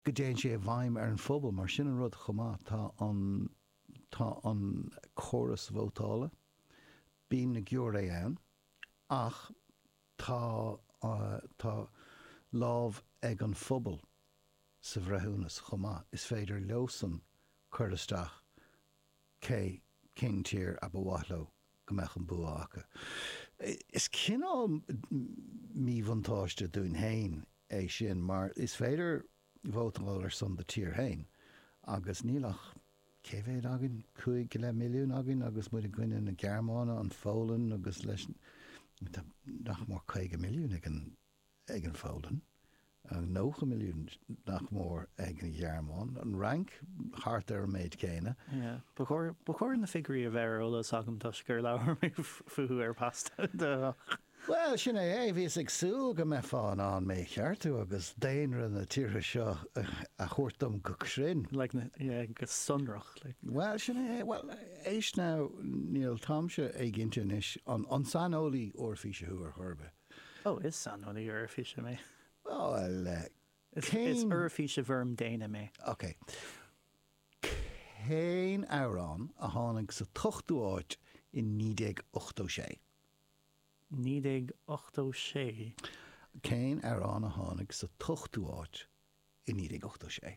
go déan sé bhaim ar an phobal mar sin an rud chomá tá an chóras bhótála bín na gceor é ann ach tá lámh ag an phobal sa bhreithúnas chomá is féidir leosan chuirlisteach cé cinn tír a bhhaithló go meach an buacha. Is cinál míbhantáiste dún hain é sin mar is féidir bhótáil ar son de tír hain agus nílach céhéad agin 5 milliún agin agus muid a gcuine na Gearmána an fólan agus leis nach mór 5 milliún ag an fólan. 9 milliún nach mór ag an Gearmán an rank hart ar méid céine. Ba chóir na figurí a bheith ólas agam tuis gur leabhar mé fuú ar pasta. Well, sin é bhís ag súil go me fáin an mé cheartú agus déanra na tíre seo a chuirtam go crin. Go sunrach. Well, sin é, éis ná níl tamse ag intinis an sanolaí orfíse thuair thurbe. Oh, is sanolaí orfíse mé. Well, It's orfíse bhirm déine mé. Okay. Céin árán a tháinig sa tuchtúáid in 1986. 1986. Céin árán a tháinig sa tuchtúáid in 1986.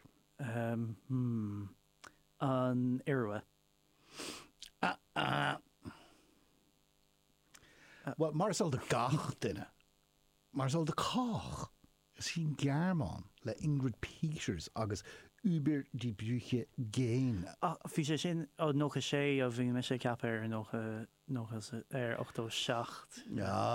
An Iorua. Well, marsal de gach duine. Marsal de cách. Is hín Gearmán le Ingrid Peters agus Uber die Brüche géin. Bhí sé sin nócha sé a bhí me sé capar nócha ar 87.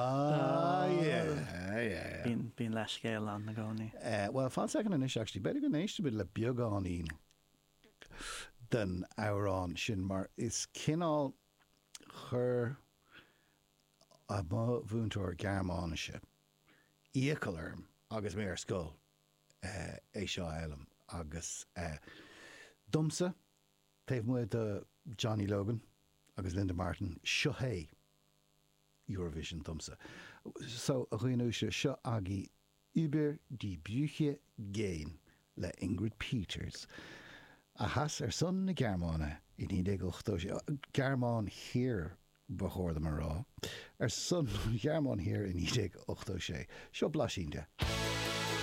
Bín leis scéal an na gcónaí. Well, fáil second an is actually better go néiste bit le beagán den árán sin mar is cinál chur a bhúntóir Gearmánaise íocail agus mé ar scóil é seo eilem agus dumsa taobh muid Johnny Logan agus Linda Martin seo hé Eurovision dumsa. So a chuoinú seo agé Uber die Brüche géin le Ingrid Peters. A has ar son na Gearmána in 1986. Gearmán hir bechóir them rá. Ar son Gearmán hir in 1986. Seo blasínte.